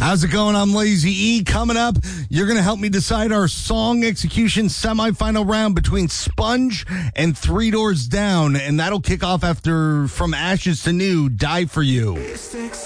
How's it going? I'm Lazy E. Coming up, you're going to help me decide our song execution semifinal round between Sponge and Three Doors Down, and that'll kick off after From Ashes to New, Die For You.